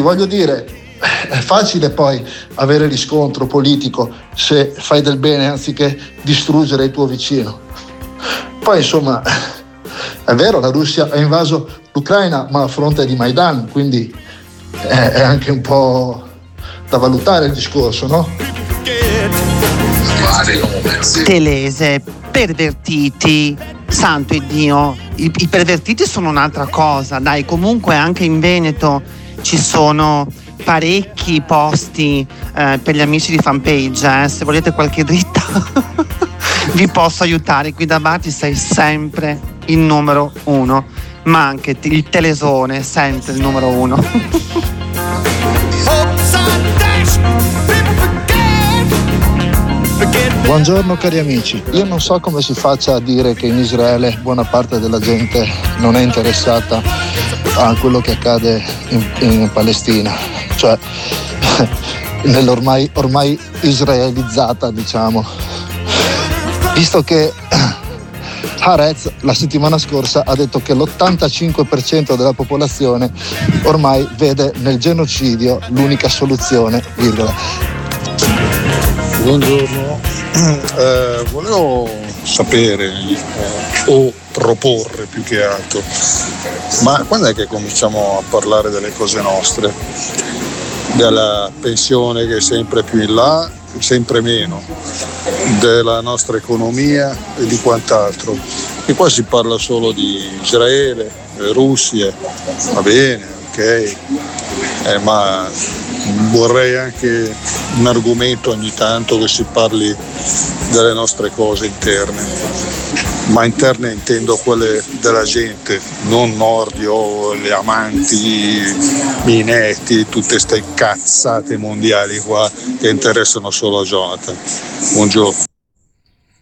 voglio dire, è facile poi avere riscontro politico se fai del bene anziché distruggere il tuo vicino. Poi insomma, è vero, la Russia ha invaso l'Ucraina, ma a fronte di Maidan, quindi è anche un po' da valutare il discorso, no? Telese, pervertiti, santo Dio, i pervertiti sono un'altra cosa, dai, comunque anche in Veneto ci sono parecchi posti per gli amici di Fanpage, se volete qualche dritta vi posso aiutare. Qui da Bati sei sempre il numero 1, ma anche il telesone è sempre il numero 1. Buongiorno cari amici, io non so come si faccia a dire che in Israele buona parte della gente non è interessata a quello che accade in Palestina, cioè ormai israelizzata, diciamo, visto che Haaretz la settimana scorsa ha detto che l'85% della popolazione ormai vede nel genocidio l'unica soluzione, virgola. Buongiorno, volevo sapere o proporre più che altro, ma quando è che cominciamo a parlare delle cose nostre? Della pensione che è sempre più in là, sempre meno, della nostra economia e di quant'altro. E qua si parla solo di Israele, Russia, va bene, ok, ma vorrei anche un argomento ogni tanto che si parli delle nostre cose interne, ma interne intendo quelle della gente, non Nordio o le amanti, Minetti, tutte ste cazzate mondiali qua che interessano solo a Jonathan. Buongiorno.